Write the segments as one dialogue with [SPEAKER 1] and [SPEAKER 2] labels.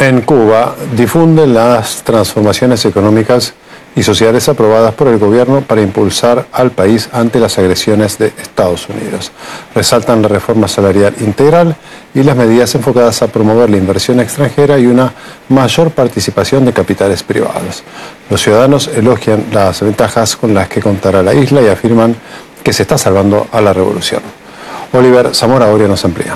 [SPEAKER 1] En Cuba difunden las transformaciones económicas y sociales aprobadas por el gobierno para impulsar al país ante las agresiones de Estados Unidos. Resaltan la reforma salarial integral y las medidas enfocadas a promover la inversión extranjera y una mayor participación de capitales privados. Los ciudadanos elogian las ventajas con las que contará la isla y afirman que se está salvando a la revolución. Oliver Zamora Oria nos amplía.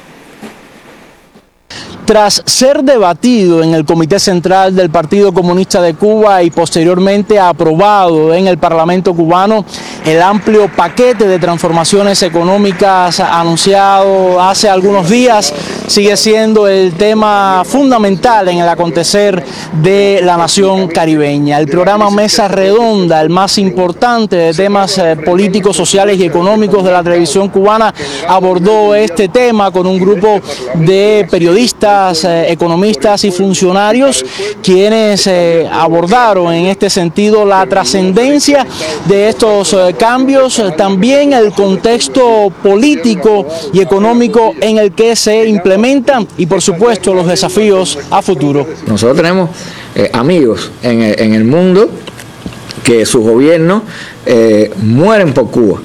[SPEAKER 2] Tras ser debatido en el Comité Central del Partido Comunista de Cuba y posteriormente aprobado en el Parlamento cubano, el amplio paquete de transformaciones económicas anunciado hace algunos días sigue siendo el tema fundamental en el acontecer de la nación caribeña. El programa Mesa Redonda, el más importante de temas políticos, sociales y económicos de la televisión cubana, abordó este tema con un grupo de periodistas, economistas y funcionarios quienes abordaron en este sentido la trascendencia de estos cambios, también el contexto político y económico en el que se implementan y por supuesto los desafíos a futuro.
[SPEAKER 3] Nosotros tenemos amigos en el mundo que sus gobiernos mueren por Cuba,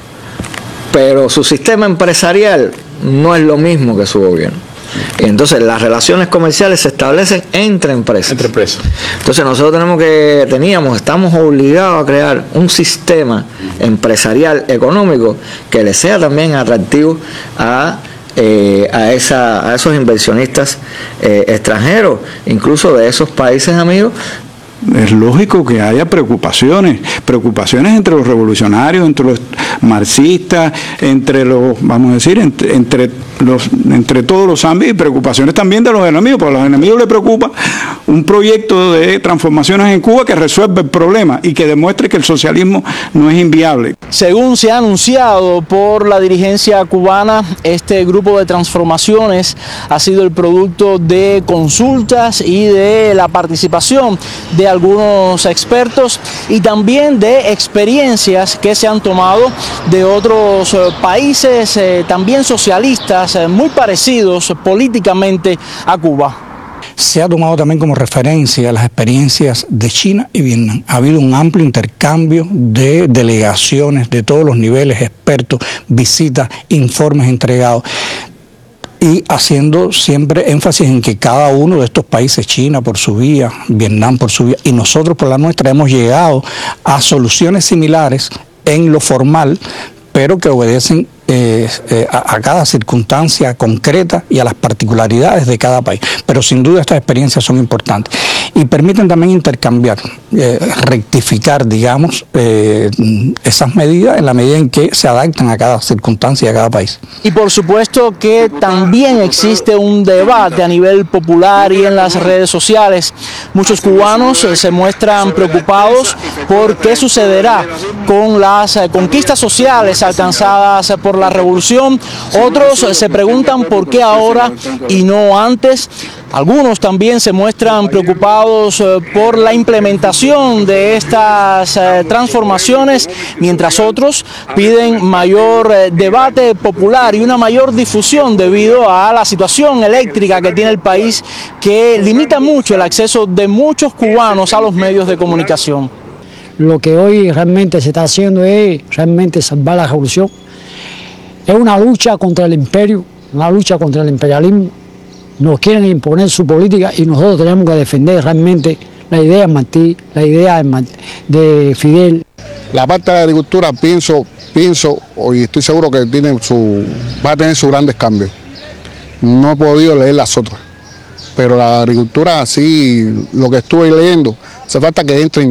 [SPEAKER 3] pero su sistema empresarial no es lo mismo que su gobierno. Y entonces las relaciones comerciales se establecen entre empresas. Entonces nosotros estamos obligados a crear un sistema empresarial económico que le sea también atractivo a esos inversionistas extranjeros, incluso de esos países amigos.
[SPEAKER 4] Es lógico que haya preocupaciones entre los revolucionarios, entre los marxistas, entre los, vamos a decir, entre todos los ámbitos, y preocupaciones también de los enemigos, porque a los enemigos les preocupa un proyecto de transformaciones en Cuba que resuelva el problema y que demuestre que el socialismo no es inviable.
[SPEAKER 2] Según se ha anunciado por la dirigencia cubana, este grupo de transformaciones ha sido el producto de consultas y de la participación de algunos expertos y también de experiencias que se han tomado de otros países también socialistas muy parecidos políticamente a Cuba.
[SPEAKER 5] Se ha tomado también como referencia las experiencias de China y Vietnam. Ha habido un amplio intercambio de delegaciones de todos los niveles, expertos, visitas, informes entregados, y haciendo siempre énfasis en que cada uno de estos países, China por su vía, Vietnam por su vía y nosotros por la nuestra, hemos llegado a soluciones similares en lo formal, pero que obedecen a cada circunstancia concreta y a las particularidades de cada país. Pero sin duda estas experiencias son importantes y permiten también intercambiar, rectificar, digamos, esas medidas en la medida en que se adaptan a cada circunstancia y a cada país.
[SPEAKER 2] Y por supuesto que también existe un debate a nivel popular y en las redes sociales. Muchos cubanos se muestran preocupados por qué sucederá con las conquistas sociales alcanzadas por la revolución. Otros se preguntan por qué ahora y no antes. Algunos también se muestran preocupados por la implementación de estas transformaciones, mientras otros piden mayor debate popular y una mayor difusión debido a la situación eléctrica que tiene el país, que limita mucho el acceso de muchos cubanos a los medios de comunicación.
[SPEAKER 6] Lo que hoy realmente se está haciendo es realmente salvar la revolución. Es una lucha contra el imperio, una lucha contra el imperialismo. Nos quieren imponer su política y nosotros tenemos que defender realmente la idea de Martí, la idea de Fidel.
[SPEAKER 7] La parte de la agricultura pienso y estoy seguro que va a tener sus grandes cambios. No he podido leer las otras, pero la agricultura, sí, lo que estuve leyendo, hace falta que entren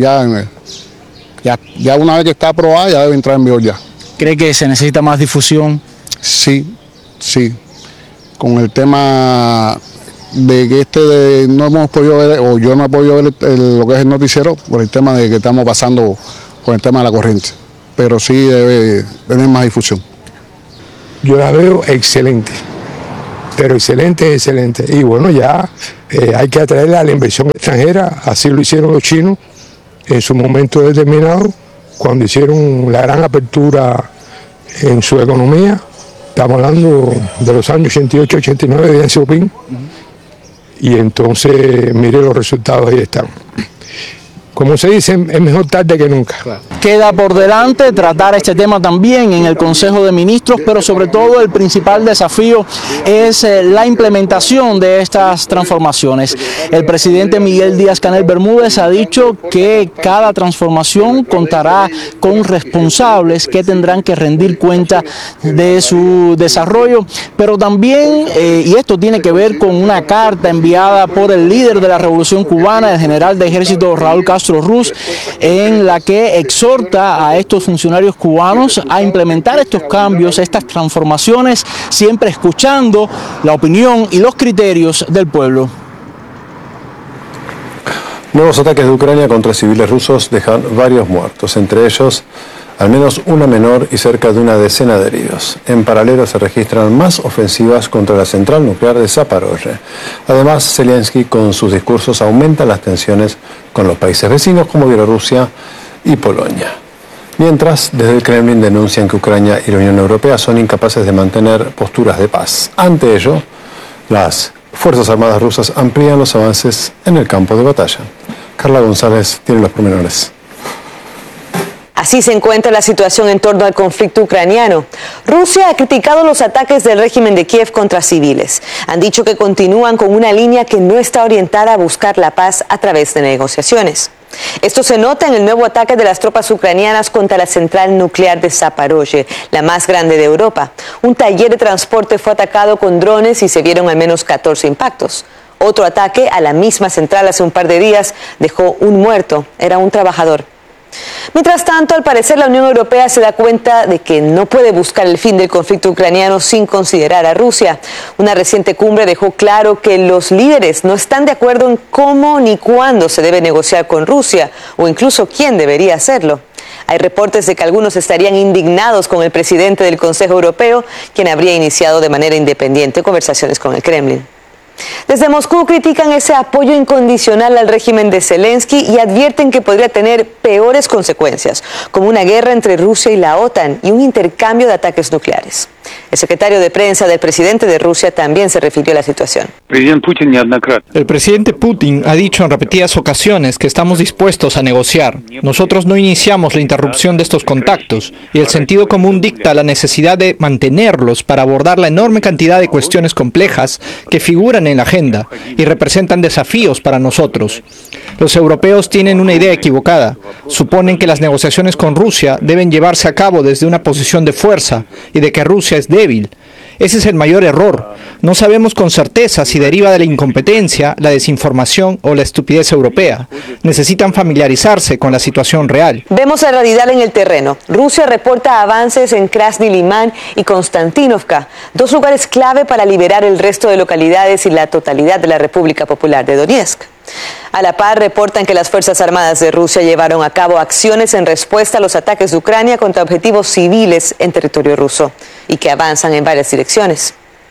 [SPEAKER 7] ya una vez que está aprobada, ya debe entrar en vigor ya.
[SPEAKER 2] ¿Cree que se necesita más difusión?
[SPEAKER 7] Sí. Con el tema de que no hemos podido ver, o yo no he podido ver lo que es el noticiero, por el tema de que estamos pasando con el tema de la corriente. Pero sí debe tener más difusión.
[SPEAKER 8] Yo la veo excelente, pero excelente. Y bueno, ya hay que atraerla a la inversión extranjera, así lo hicieron los chinos en su momento determinado, cuando hicieron la gran apertura en su economía. Estamos hablando de los años 88, 89 de Deng Xiaoping. y entonces mire los resultados, ahí están. Como se dice, es mejor tarde que nunca.
[SPEAKER 2] Queda por delante tratar este tema también en el Consejo de Ministros, pero sobre todo el principal desafío es la implementación de estas transformaciones. El presidente Miguel Díaz-Canel Bermúdez ha dicho que cada transformación contará con responsables que tendrán que rendir cuenta de su desarrollo, pero también, y esto tiene que ver con una carta enviada por el líder de la Revolución Cubana, el general de ejército Raúl Castro Ruz, en la que exhorta a estos funcionarios cubanos a implementar estos cambios, estas transformaciones, siempre escuchando la opinión y los criterios del pueblo.
[SPEAKER 1] Nuevos ataques de Ucrania contra civiles rusos dejan varios muertos, entre ellos al menos una menor y cerca de una decena de heridos. En paralelo se registran más ofensivas contra la central nuclear de Zaporozhye. Además, Zelensky con sus discursos aumenta las tensiones con los países vecinos como Bielorrusia y Polonia. Mientras, desde el Kremlin denuncian que Ucrania y la Unión Europea son incapaces de mantener posturas de paz. Ante ello, las Fuerzas Armadas rusas amplían los avances en el campo de batalla. Carla González tiene los pormenores.
[SPEAKER 9] Así se encuentra la situación en torno al conflicto ucraniano. Rusia ha criticado los ataques del régimen de Kiev contra civiles. Han dicho que continúan con una línea que no está orientada a buscar la paz a través de negociaciones. Esto se nota en el nuevo ataque de las tropas ucranianas contra la central nuclear de Zaporozhye, la más grande de Europa. Un taller de transporte fue atacado con drones y se vieron al menos 14 impactos. Otro ataque a la misma central hace un par de días dejó un muerto, era un trabajador. Mientras tanto, al parecer la Unión Europea se da cuenta de que no puede buscar el fin del conflicto ucraniano sin considerar a Rusia. Una reciente cumbre dejó claro que los líderes no están de acuerdo en cómo ni cuándo se debe negociar con Rusia o incluso quién debería hacerlo. Hay reportes de que algunos estarían indignados con el presidente del Consejo Europeo, quien habría iniciado de manera independiente conversaciones con el Kremlin. Desde Moscú critican ese apoyo incondicional al régimen de Zelensky y advierten que podría tener peores consecuencias, como una guerra entre Rusia y la OTAN y un intercambio de ataques nucleares. El secretario de prensa del presidente de Rusia también se refirió a la situación.
[SPEAKER 10] El presidente Putin ha dicho en repetidas ocasiones que estamos dispuestos a negociar. Nosotros no iniciamos la interrupción de estos contactos y el sentido común dicta la necesidad de mantenerlos para abordar la enorme cantidad de cuestiones complejas que figuran en la agenda y representan desafíos para nosotros. Los europeos tienen una idea equivocada. Suponen que las negociaciones con Rusia deben llevarse a cabo desde una posición de fuerza y de que Rusia es débil. Ese es el mayor error. No sabemos con certeza si deriva de la incompetencia, la desinformación o la estupidez europea. Necesitan familiarizarse con la situación real.
[SPEAKER 9] Vemos la realidad en el terreno. Rusia reporta avances en Krasny Liman y Konstantinovka, dos lugares clave para liberar el resto de localidades y la totalidad de la República Popular de Donetsk. A la par, reportan que las Fuerzas Armadas de Rusia llevaron a cabo acciones en respuesta a los ataques de Ucrania contra objetivos civiles en territorio ruso y que avanzan en varias direcciones.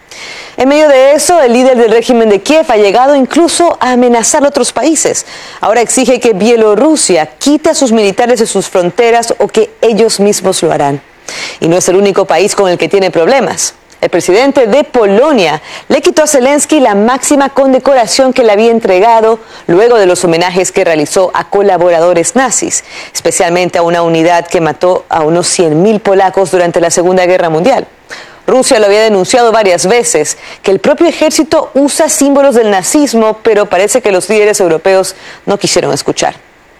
[SPEAKER 9] En medio de eso, el líder del régimen de Kiev ha llegado incluso a amenazar a otros países. Ahora exige que Bielorrusia quite a sus militares de sus fronteras o que ellos mismos lo harán. Y no es el único país con el que tiene problemas. El presidente de Polonia le quitó a Zelensky la máxima condecoración que le había entregado luego de los homenajes que realizó a colaboradores nazis, especialmente a una unidad que mató a unos 100.000 polacos durante la Segunda Guerra Mundial. Rusia lo había denunciado varias veces, que el propio ejército usa símbolos del nazismo, pero parece que los líderes europeos no quisieron escuchar.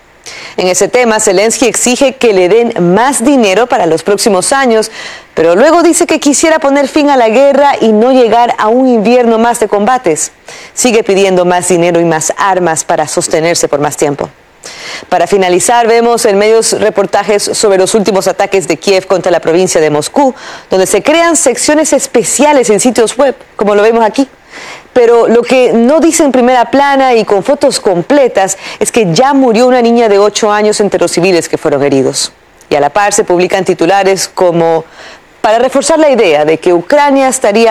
[SPEAKER 9] En ese tema, Zelensky exige que le den más dinero para los próximos años, pero luego dice que quisiera poner fin a la guerra y no llegar a un invierno más de combates. Sigue pidiendo más dinero y más armas para sostenerse por más tiempo. Para finalizar, vemos en medios reportajes sobre los últimos ataques de Kiev contra la provincia de Moscú, donde se crean secciones especiales en sitios web, como lo vemos aquí. Pero lo que no dice en primera plana y con fotos completas es que ya murió una niña de 8 años entre los civiles que fueron heridos. Y a la par se publican titulares como para reforzar la idea de que Ucrania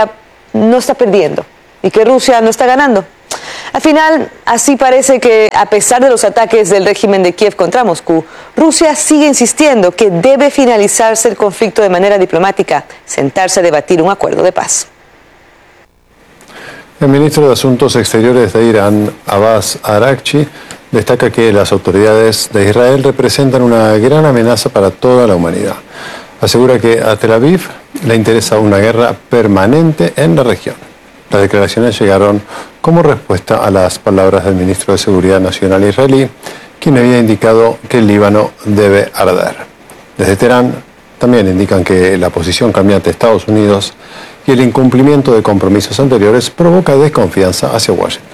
[SPEAKER 9] no está perdiendo y que Rusia no está ganando. Al final, así parece que a pesar de los ataques del régimen de Kiev contra Moscú, Rusia sigue insistiendo que debe finalizarse el conflicto de manera diplomática, sentarse a debatir un acuerdo de paz.
[SPEAKER 1] El ministro de Asuntos Exteriores de Irán, Abbas Araghchi, destaca que las autoridades de Israel representan una gran amenaza para toda la humanidad. Asegura que a Tel Aviv le interesa una guerra permanente en la región. Las declaraciones llegaron como respuesta a las palabras del ministro de Seguridad Nacional israelí, quien había indicado que el Líbano debe arder. Desde Teherán también indican que la posición cambiante de Estados Unidos y el incumplimiento de compromisos anteriores provoca desconfianza hacia Washington.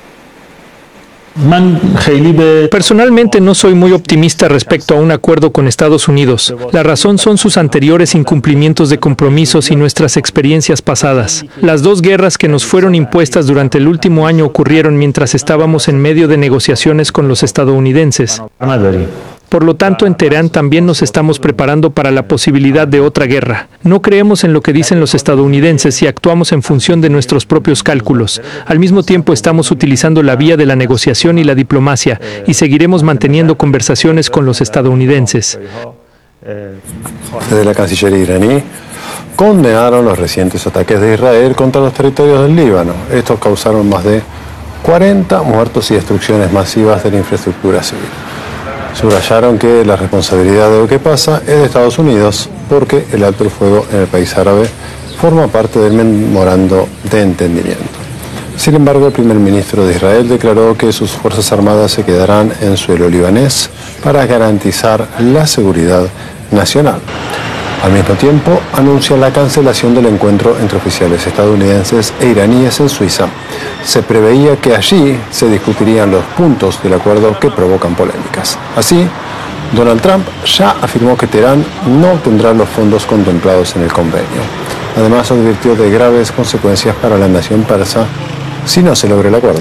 [SPEAKER 11] Personalmente no soy muy optimista respecto a un acuerdo con Estados Unidos. La razón son sus anteriores incumplimientos de compromisos y nuestras experiencias pasadas. Las dos guerras que nos fueron impuestas durante el último año ocurrieron mientras estábamos en medio de negociaciones con los estadounidenses. Por lo tanto, en Teherán también nos estamos preparando para la posibilidad de otra guerra. No creemos en lo que dicen los estadounidenses y actuamos en función de nuestros propios cálculos. Al mismo tiempo, estamos utilizando la vía de la negociación y la diplomacia y seguiremos manteniendo conversaciones con los estadounidenses.
[SPEAKER 1] Desde la Cancillería iraní condenaron los recientes ataques de Israel contra los territorios del Líbano. Estos causaron más de 40 muertos y destrucciones masivas de la infraestructura civil. Subrayaron que la responsabilidad de lo que pasa es de Estados Unidos porque el alto el fuego en el país árabe forma parte del memorando de entendimiento. Sin embargo, el primer ministro de Israel declaró que sus fuerzas armadas se quedarán en suelo libanés para garantizar la seguridad nacional. Al mismo tiempo, anuncia la cancelación del encuentro entre oficiales estadounidenses e iraníes en Suiza. Se preveía que allí se discutirían los puntos del acuerdo que provocan polémicas. Así, Donald Trump ya afirmó que Teherán no obtendrá los fondos contemplados en el convenio. Además, advirtió de graves consecuencias para la nación persa si no se logra el acuerdo.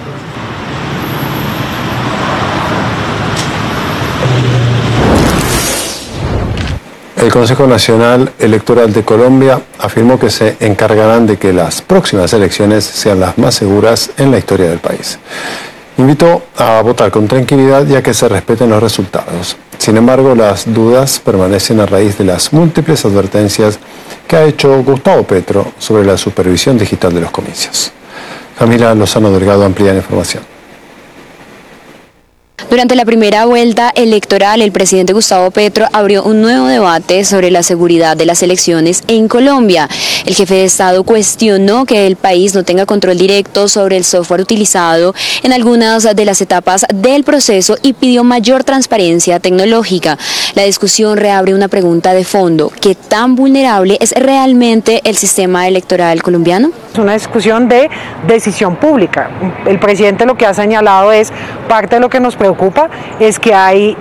[SPEAKER 1] El Consejo Nacional Electoral de Colombia afirmó que se encargarán de que las próximas elecciones sean las más seguras en la historia del país. Invitó a votar con tranquilidad y a que se respeten los resultados. Sin embargo, las dudas permanecen a raíz de las múltiples advertencias que ha hecho Gustavo Petro sobre la supervisión digital de los comicios. Camila Lozano Delgado amplía la información.
[SPEAKER 12] Durante la primera vuelta electoral, el presidente Gustavo Petro abrió un nuevo debate sobre la seguridad de las elecciones en Colombia. El jefe de Estado cuestionó que el país no tenga control directo sobre el software utilizado en algunas de las etapas del proceso y pidió mayor transparencia tecnológica. La discusión reabre una pregunta de fondo: ¿qué tan vulnerable es realmente el sistema electoral colombiano?
[SPEAKER 13] Es una discusión de decisión pública. El presidente lo que ha señalado es parte de lo que nos preocupa es que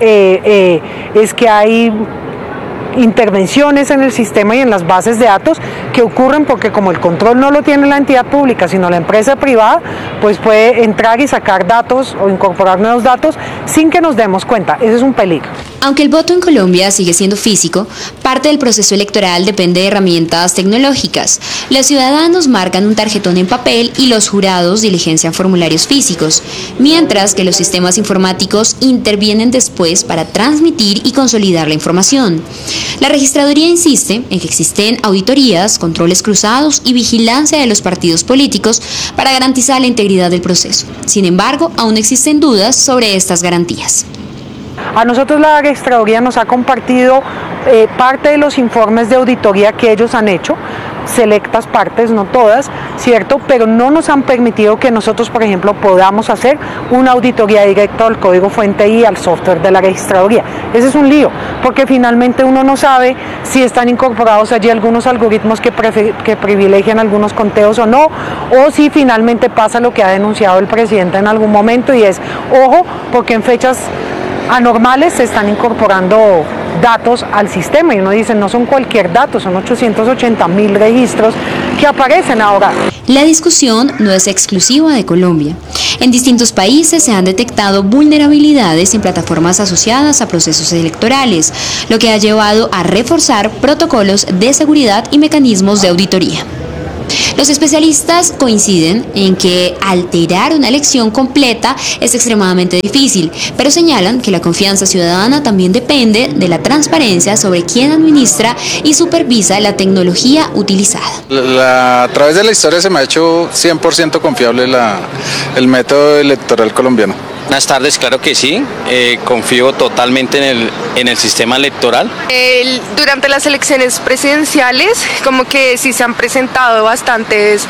[SPEAKER 13] hay intervenciones en el sistema y en las bases de datos que ocurren porque como el control no lo tiene la entidad pública sino la empresa privada, pues puede entrar y sacar datos o incorporar nuevos datos sin que nos demos cuenta. Ese es un peligro.
[SPEAKER 12] Aunque el voto en Colombia sigue siendo físico, parte del proceso electoral depende de herramientas tecnológicas. Los ciudadanos marcan un tarjetón en papel y los jurados diligencian formularios físicos, mientras que los sistemas informáticos intervienen después para transmitir y consolidar la información. La registraduría insiste en que existen auditorías, controles cruzados y vigilancia de los partidos políticos para garantizar la integridad del proceso. Sin embargo, aún existen dudas sobre estas garantías.
[SPEAKER 13] A nosotros la registraduría nos ha compartido parte de los informes de auditoría que ellos han hecho, selectas partes, no todas, ¿cierto? Pero no nos han permitido que nosotros, por ejemplo, podamos hacer una auditoría directa al código fuente y al software de la registraduría. Ese es un lío, porque finalmente uno no sabe si están incorporados allí algunos algoritmos que privilegian algunos conteos o no, o si finalmente pasa lo que ha denunciado el presidente en algún momento y es, ojo, porque en fechas anormales se están incorporando datos al sistema y uno dice no son cualquier dato, son 880.000 registros que aparecen ahora.
[SPEAKER 12] La discusión no es exclusiva de Colombia. En distintos países se han detectado vulnerabilidades en plataformas asociadas a procesos electorales, lo que ha llevado a reforzar protocolos de seguridad y mecanismos de auditoría. Los especialistas coinciden en que alterar una elección completa es extremadamente difícil, pero señalan que la confianza ciudadana también depende de la transparencia sobre quién administra y supervisa la tecnología utilizada.
[SPEAKER 14] A través de la historia se me ha hecho 100% confiable el método electoral colombiano.
[SPEAKER 15] Buenas tardes, claro que sí, confío totalmente en el sistema electoral.
[SPEAKER 16] Durante las elecciones presidenciales, como que sí se han presentado bastantes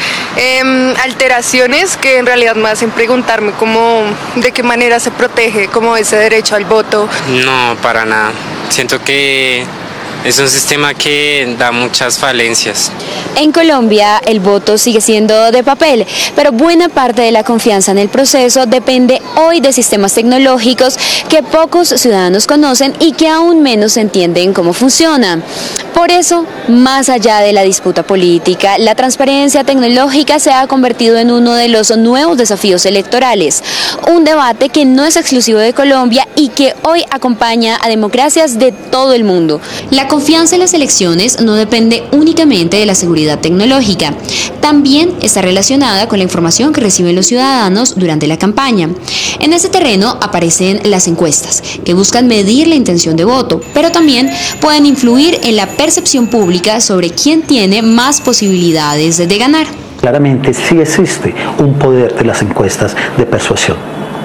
[SPEAKER 16] alteraciones que en realidad me hacen preguntarme de qué manera se protege como ese derecho al voto.
[SPEAKER 17] No, para nada. Siento que es un sistema que da muchas falencias.
[SPEAKER 12] En Colombia el voto sigue siendo de papel, pero buena parte de la confianza en el proceso depende hoy de sistemas tecnológicos que pocos ciudadanos conocen y que aún menos entienden cómo funcionan. Por eso, más allá de la disputa política, la transparencia tecnológica se ha convertido en uno de los nuevos desafíos electorales, un debate que no es exclusivo de Colombia y que hoy acompaña a democracias de todo el mundo. La confianza en las elecciones no depende únicamente de la seguridad tecnológica, también está relacionada con la información que reciben los ciudadanos durante la campaña. En ese terreno aparecen las encuestas, que buscan medir la intención de voto, pero también pueden influir en la percepción pública sobre quién tiene más posibilidades de ganar.
[SPEAKER 18] Claramente sí existe un poder de las encuestas de persuasión.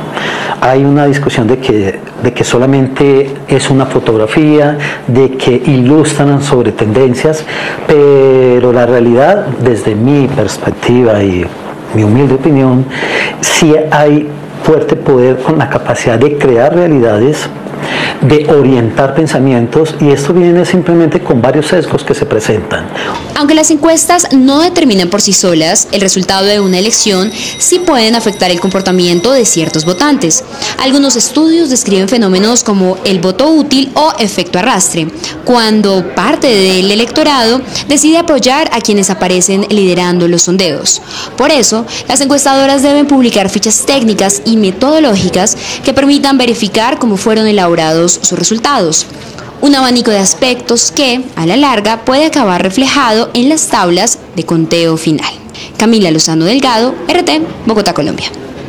[SPEAKER 18] Hay una discusión de que solamente es una fotografía, de que ilustran sobre tendencias, pero la realidad, desde mi perspectiva y mi humilde opinión, sí hay fuerte poder con la capacidad de crear realidades, de orientar pensamientos, y esto viene simplemente con varios sesgos que se presentan.
[SPEAKER 12] Aunque las encuestas no determinan por sí solas el resultado de una elección, sí pueden afectar el comportamiento de ciertos votantes. Algunos estudios describen fenómenos como el voto útil o efecto arrastre, cuando parte del electorado decide apoyar a quienes aparecen liderando los sondeos. Por eso, las encuestadoras deben publicar fichas técnicas y metodológicas que permitan verificar cómo fueron elaborados sus resultados. Un abanico de aspectos que, a la larga, puede acabar reflejado en las tablas de conteo final. Camila Lozano Delgado, RT, Bogotá, Colombia.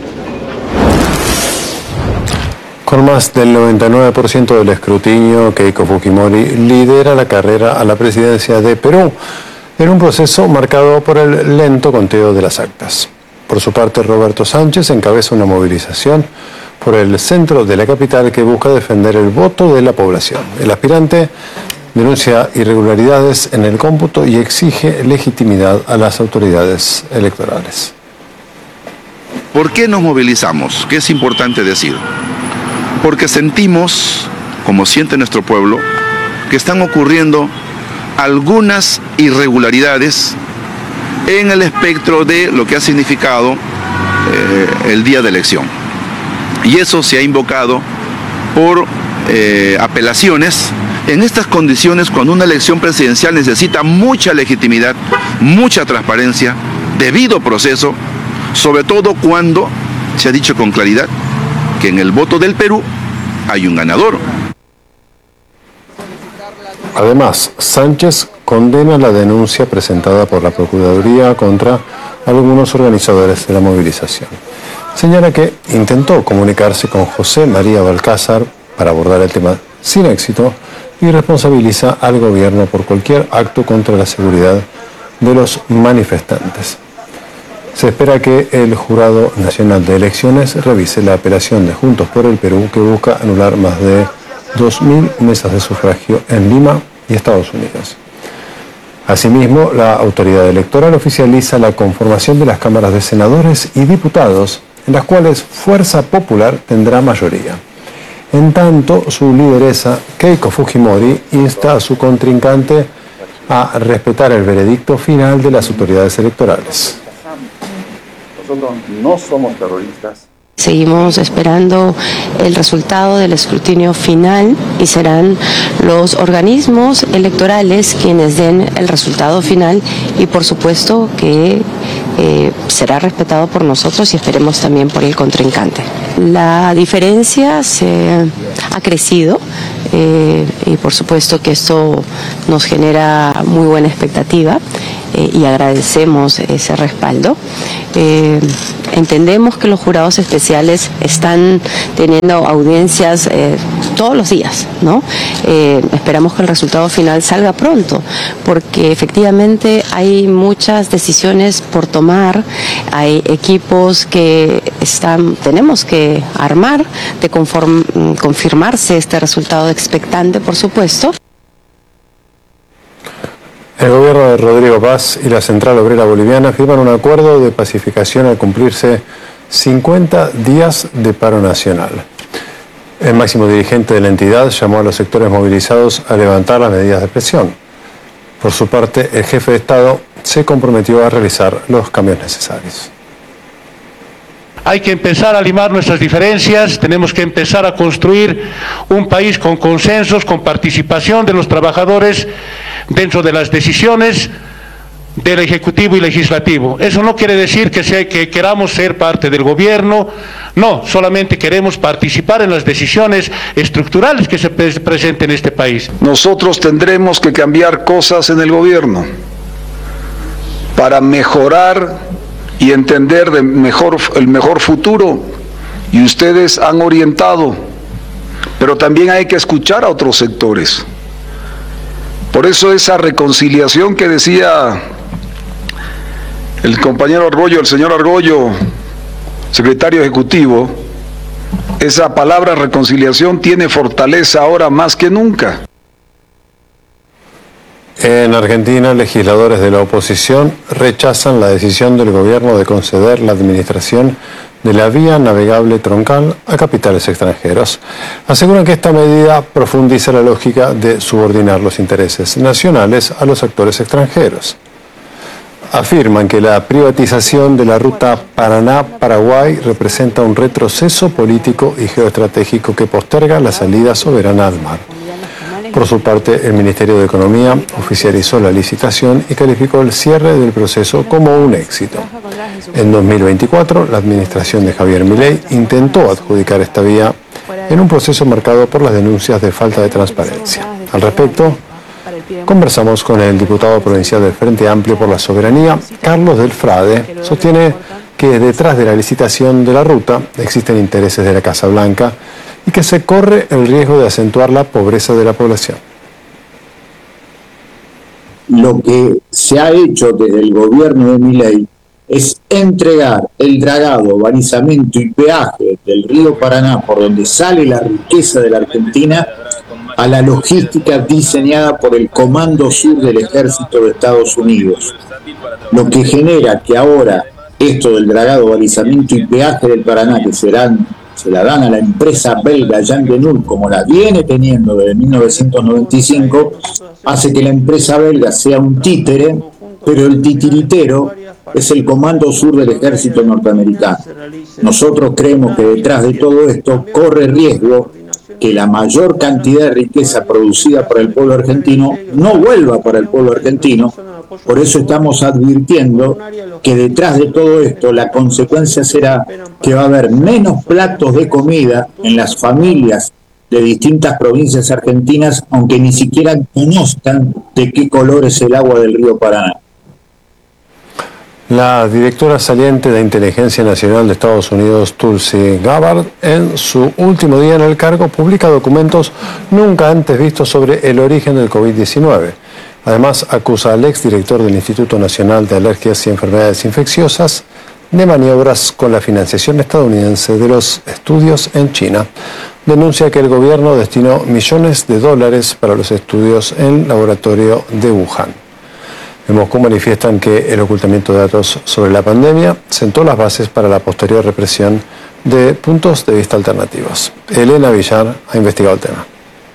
[SPEAKER 1] Con más del 99% del escrutinio, Keiko Fujimori lidera la carrera a la presidencia de Perú, en un proceso marcado por el lento conteo de las actas. Por su parte, Roberto Sánchez encabeza una movilización por el centro de la capital que busca defender el voto de la población. El aspirante denuncia irregularidades en el cómputo y exige legitimidad a las autoridades electorales.
[SPEAKER 19] ¿Por qué nos movilizamos? ¿Qué es importante decir? Porque sentimos, como siente nuestro pueblo, que están ocurriendo algunas irregularidades en el espectro de lo que ha significado el día de elección. Y eso se ha invocado por apelaciones. En estas condiciones, cuando una elección presidencial necesita mucha legitimidad, mucha transparencia, debido proceso, sobre todo cuando se ha dicho con claridad que en el voto del Perú hay un ganador.
[SPEAKER 1] Además, Sánchez condena la denuncia presentada por la Procuraduría contra algunos organizadores de la movilización. Señala que intentó comunicarse con José María Balcázar para abordar el tema sin éxito y responsabiliza al gobierno por cualquier acto contra la seguridad de los manifestantes. Se espera que el Jurado Nacional de Elecciones revise la apelación de Juntos por el Perú, que busca anular más de 2.000 mesas de sufragio en Lima y Estados Unidos. Asimismo, la autoridad electoral oficializa la conformación de las cámaras de senadores y diputados, en las cuales Fuerza Popular tendrá mayoría. En tanto, su lideresa, Keiko Fujimori, insta a su contrincante a respetar el veredicto final de las autoridades electorales.
[SPEAKER 20] Nosotros no somos terroristas.
[SPEAKER 21] Seguimos esperando el resultado del escrutinio final y serán los organismos electorales quienes den el resultado final y por supuesto que será respetado por nosotros y esperemos también por el contrincante. La diferencia ha crecido y por supuesto que esto nos genera muy buena expectativa. y agradecemos ese respaldo. Entendemos que los jurados especiales están teniendo audiencias todos los días, ¿no? Esperamos que el resultado final salga pronto, porque efectivamente hay muchas decisiones por tomar, hay equipos que tenemos que armar de confirmarse este resultado expectante, por supuesto.
[SPEAKER 1] El gobierno de Rodrigo Paz y la Central Obrera Boliviana firman un acuerdo de pacificación al cumplirse 50 días de paro nacional. El máximo dirigente de la entidad llamó a los sectores movilizados a levantar las medidas de presión. Por su parte, el jefe de Estado se comprometió a realizar los cambios necesarios.
[SPEAKER 3] Hay que empezar a limar nuestras diferencias, tenemos que empezar a construir un país con consensos, con participación de los trabajadores dentro de las decisiones del Ejecutivo y Legislativo. Eso no quiere decir que queramos ser parte del gobierno, no, solamente queremos participar en las decisiones estructurales que se presenten en este país.
[SPEAKER 22] Nosotros tendremos que cambiar cosas en el gobierno para mejorar y entender el mejor futuro, y ustedes han orientado, pero también hay que escuchar a otros sectores. Por eso esa reconciliación que decía el compañero Argollo, el señor Argollo, secretario ejecutivo, esa palabra reconciliación tiene fortaleza ahora más que nunca.
[SPEAKER 1] En Argentina, legisladores de la oposición rechazan la decisión del gobierno de conceder la administración de la vía navegable troncal a capitales extranjeros. Aseguran que esta medida profundiza la lógica de subordinar los intereses nacionales a los actores extranjeros. Afirman que la privatización de la ruta Paraná-Paraguay representa un retroceso político y geoestratégico que posterga la salida soberana al mar. Por su parte, el Ministerio de Economía oficializó la licitación y calificó el cierre del proceso como un éxito. En 2024, la administración de Javier Milei intentó adjudicar esta vía en un proceso marcado por las denuncias de falta de transparencia. Al respecto, conversamos con el diputado provincial del Frente Amplio por la Soberanía, Carlos del Frade. Sostiene que detrás de la licitación de la ruta existen intereses de la Casa Blanca y que se corre el riesgo de acentuar la pobreza de la población.
[SPEAKER 23] Lo que se ha hecho desde el gobierno de Milei es entregar el dragado, balizamiento y peaje del río Paraná, por donde sale la riqueza de la Argentina, a la logística diseñada por el Comando Sur del Ejército de Estados Unidos. Lo que genera que ahora esto del dragado, balizamiento y peaje del Paraná, que se la dan a la empresa belga Jan de Null, como la viene teniendo desde 1995, hace que la empresa belga sea un títere, pero el titiritero es el Comando Sur del Ejército norteamericano. Nosotros creemos que detrás de todo esto corre riesgo que la mayor cantidad de riqueza producida por el pueblo argentino no vuelva para el pueblo argentino. Por eso estamos advirtiendo que detrás de todo esto la consecuencia será que va a haber menos platos de comida en las familias de distintas provincias argentinas, aunque ni siquiera conozcan de qué color es el agua del río Paraná.
[SPEAKER 1] La directora saliente de Inteligencia Nacional de Estados Unidos, Tulsi Gabbard, en su último día en el cargo, publica documentos nunca antes vistos sobre el origen del COVID-19. Además, acusa al exdirector del Instituto Nacional de Alergias y Enfermedades Infecciosas de maniobras con la financiación estadounidense de los estudios en China. Denuncia que el gobierno destinó millones de dólares para los estudios en el laboratorio de Wuhan. En Moscú manifiestan que el ocultamiento de datos sobre la pandemia sentó las bases para la posterior represión de puntos de vista alternativos. Elena Villar ha investigado el tema.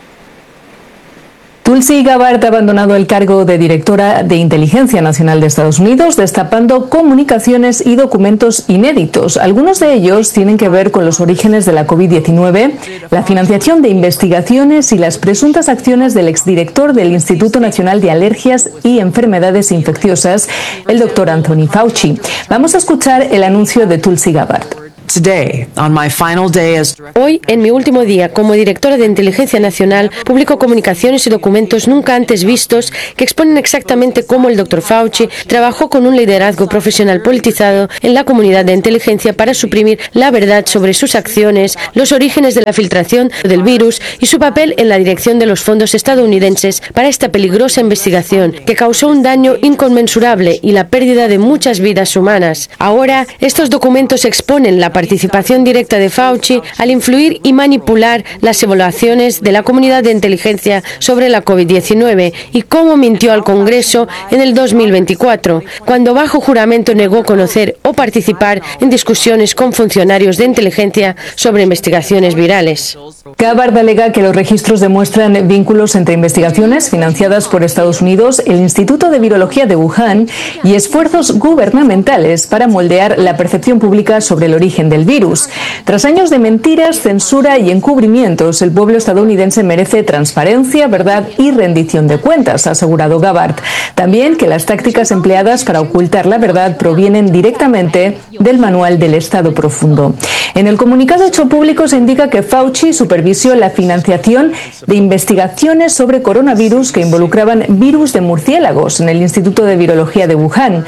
[SPEAKER 24] Tulsi Gabbard ha abandonado el cargo de directora de Inteligencia Nacional de Estados Unidos, destapando comunicaciones y documentos inéditos. Algunos de ellos tienen que ver con los orígenes de la COVID-19, la financiación de investigaciones y las presuntas acciones del exdirector del Instituto Nacional de Alergias y Enfermedades Infecciosas, el doctor Anthony Fauci. Vamos a escuchar el anuncio de Tulsi Gabbard.
[SPEAKER 4] Hoy, en mi último día como directora de Inteligencia Nacional, publico comunicaciones y documentos nunca antes vistos que exponen exactamente cómo el Dr. Fauci trabajó con un liderazgo profesional politizado en la comunidad de inteligencia para suprimir la verdad sobre sus acciones, los orígenes de la filtración del virus y su papel en la dirección de los fondos estadounidenses para esta peligrosa investigación que causó un daño inconmensurable y la pérdida de muchas vidas humanas. Ahora, estos documentos exponen la participación directa de Fauci al influir y manipular las evaluaciones de la comunidad de inteligencia sobre la COVID-19 y cómo mintió al Congreso en el 2024, cuando bajo juramento negó conocer o participar en discusiones con funcionarios de inteligencia sobre investigaciones virales.
[SPEAKER 24] Gabbard alega que los registros demuestran vínculos entre investigaciones financiadas por Estados Unidos, el Instituto de Virología de Wuhan y esfuerzos gubernamentales para moldear la percepción pública sobre el origen del virus. Tras años de mentiras, censura y encubrimientos, el pueblo estadounidense merece transparencia, verdad y rendición de cuentas, ha asegurado Gabbard. También que las tácticas empleadas para ocultar la verdad provienen directamente del Manual del Estado Profundo. En el comunicado hecho público se indica que Fauci supervisó la financiación de investigaciones sobre coronavirus que involucraban virus de murciélagos en el Instituto de Virología de Wuhan,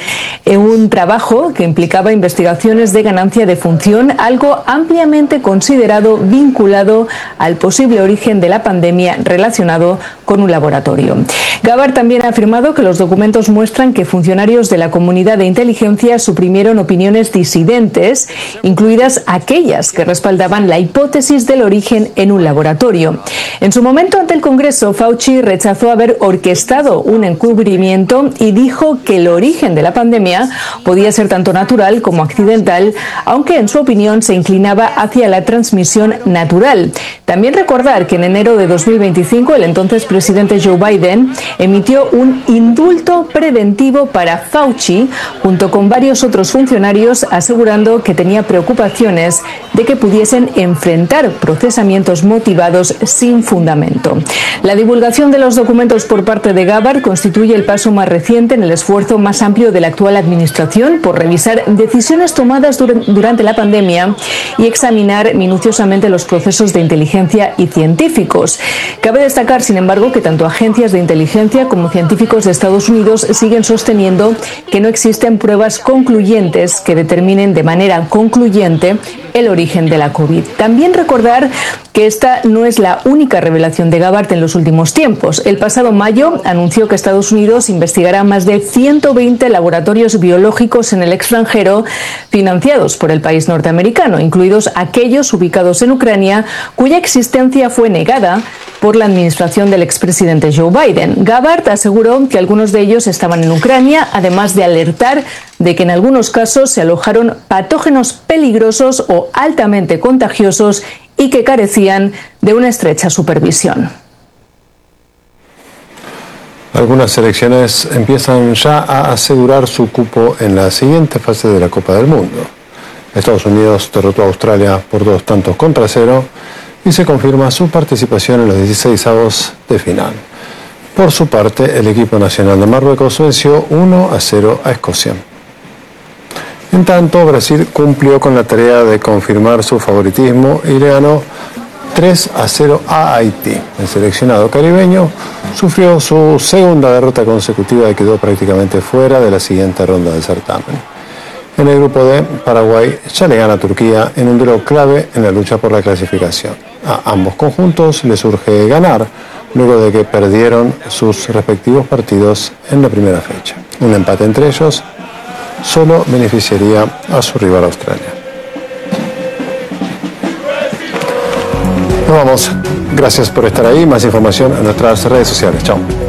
[SPEAKER 24] un trabajo que implicaba investigaciones de ganancia de función, algo ampliamente considerado vinculado al posible origen de la pandemia relacionado con un laboratorio. Gabbard también ha afirmado que los documentos muestran que funcionarios de la comunidad de inteligencia suprimieron opiniones disidentes, incluidas aquellas que respaldaban la hipótesis del origen en un laboratorio. En su momento ante el Congreso, Fauci rechazó haber orquestado un encubrimiento y dijo que el origen de la pandemia podía ser tanto natural como accidental, aunque en su opinión se inclinaba hacia la transmisión natural. También recordar que en enero de 2025 el entonces presidente Joe Biden emitió un indulto preventivo para Fauci junto con varios otros funcionarios, asegurando que tenía preocupaciones de que pudiesen enfrentar procesamientos motivados sin fundamento. La divulgación de los documentos por parte de Gabbard constituye el paso más reciente en el esfuerzo más amplio de la actual administración por revisar decisiones tomadas durante la pandemia y examinar minuciosamente los procesos de inteligencia y científicos. Cabe destacar, sin embargo, que tanto agencias de inteligencia como científicos de Estados Unidos siguen sosteniendo que no existen pruebas concluyentes que determinen de manera concluyente el origen de la COVID. También recordar que esta no es la única revelación de Gabbard en los últimos tiempos. El pasado mayo anunció que Estados Unidos investigará más de 120 laboratorios biológicos en el extranjero financiados por el país norteamericano, incluidos aquellos ubicados en Ucrania, cuya existencia fue negada por la administración del expresidente Joe Biden. Gabbard aseguró que algunos de ellos estaban en Ucrania, además de alertar de que en algunos casos se alojaron patógenos peligrosos o altamente contagiosos y que carecían de una estrecha supervisión.
[SPEAKER 1] Algunas selecciones empiezan ya a asegurar su cupo en la siguiente fase de la Copa del Mundo. Estados Unidos derrotó a Australia por 2-0 y se confirma su participación en los 16avos de final. Por su parte, el equipo nacional de Marruecos venció 1-0 a Escocia. En tanto, Brasil cumplió con la tarea de confirmar su favoritismo y le ganó 3-0 a Haití. El seleccionado caribeño sufrió su segunda derrota consecutiva y quedó prácticamente fuera de la siguiente ronda del certamen. En el grupo D, Paraguay ya le gana a Turquía en un duelo clave en la lucha por la clasificación. A ambos conjuntos les urge ganar luego de que perdieron sus respectivos partidos en la primera fecha. Un empate entre ellos solo beneficiaría a su rival Australia. Nos vamos. Gracias por estar ahí. Más información en nuestras redes sociales. Chao.